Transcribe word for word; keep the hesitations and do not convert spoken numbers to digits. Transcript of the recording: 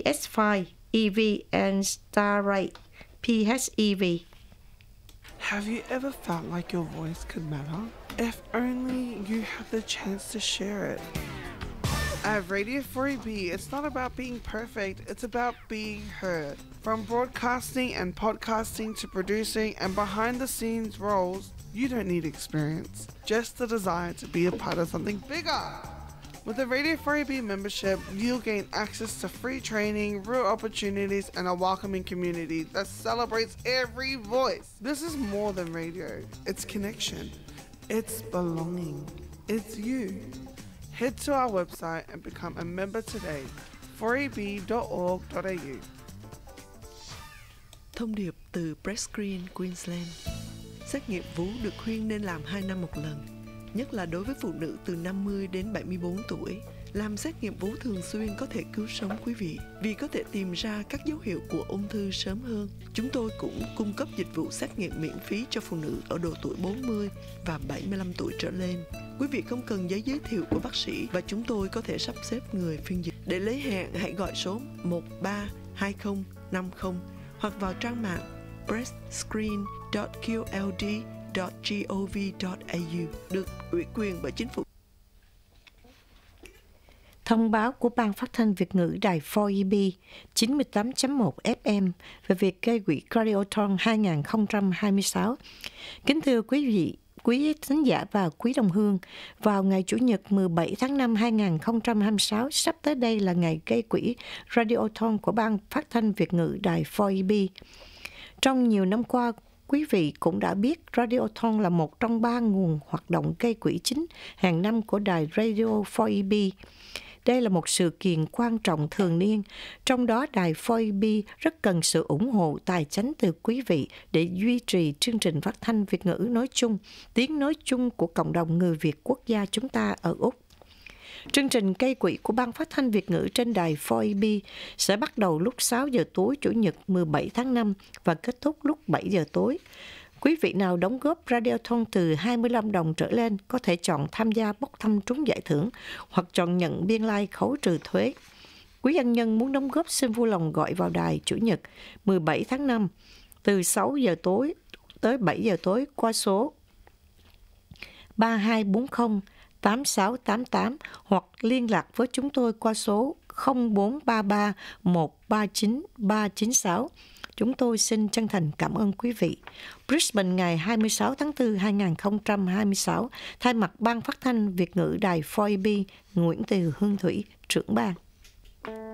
S five, E V, and Starlight P H E V. Have you ever felt like your voice could matter? If only you had the chance to share it. At Radio four E B, it's not about being perfect, it's about being heard. From broadcasting and podcasting to producing and behind the scenes roles, you don't need experience, just the desire to be a part of something bigger. With a Radio four E B membership, you'll gain access to free training, real opportunities, and a welcoming community that celebrates every voice. This is more than radio. It's connection. It's belonging. It's you. Head to our website and become a member today, four e b dot org dot a u. Thông điệp từ Prescreen Queensland. Xét nghiệm vú được khuyên nên làm hai năm một lần, nhất là đối với phụ nữ từ năm mươi đến bảy mươi bốn tuổi. Làm xét nghiệm vú thường xuyên có thể cứu sống quý vị vì có thể tìm ra các dấu hiệu của ung thư sớm hơn. Chúng tôi cũng cung cấp dịch vụ xét nghiệm miễn phí cho phụ nữ ở độ tuổi bốn mươi và bảy mươi lăm tuổi trở lên. Quý vị không cần giấy giới thiệu của bác sĩ và chúng tôi có thể sắp xếp người phiên dịch. Để lấy hẹn, hãy gọi số một ba hai không năm không hoặc vào trang mạng breastscreen chấm q l d chấm gov chấm a u, được ủy quyền bởi chính phủ. Thông báo của Ban Phát thanh Việt ngữ Đài four E B chín mươi tám chấm một F M về việc gây quỹ Radiothon hai không hai sáu. Kính thưa quý vị, quý thính giả và quý đồng hương, vào ngày Chủ nhật mười bảy tháng năm hai không hai sáu, sắp tới đây là ngày gây quỹ Radiothon của Ban Phát thanh Việt ngữ Đài four E B. Trong nhiều năm qua, quý vị cũng đã biết Radiothon là một trong ba nguồn hoạt động gây quỹ chính hàng năm của đài Radio four E B. Đây là một sự kiện quan trọng thường niên, trong đó đài four E B rất cần sự ủng hộ tài chánh từ quý vị để duy trì chương trình phát thanh Việt ngữ nói chung, tiếng nói chung của cộng đồng người Việt quốc gia chúng ta ở Úc. Chương trình gây quỹ của Ban Phát thanh Việt ngữ trên đài four E B sẽ bắt đầu lúc sáu giờ tối Chủ nhật mười bảy tháng năm và kết thúc lúc bảy giờ tối. Quý vị nào đóng góp Radiothon từ hai mươi lăm đồng trở lên có thể chọn tham gia bốc thăm trúng giải thưởng hoặc chọn nhận biên lai like khấu trừ thuế. Quý ân nhân muốn đóng góp xin vui lòng gọi vào đài Chủ nhật mười bảy tháng năm từ sáu giờ tối tới bảy giờ tối qua số ba hai bốn không tám sáu tám tám hoặc liên lạc với chúng tôi qua số không bốn ba ba một ba chín ba chín sáu. Chúng tôi xin chân thành cảm ơn quý vị. Brisbane ngày hai mươi sáu tháng tư hai không hai sáu, thay mặt Ban Phát thanh Việt ngữ đài four E B, Nguyễn Từ Hương Thủy, trưởng ban.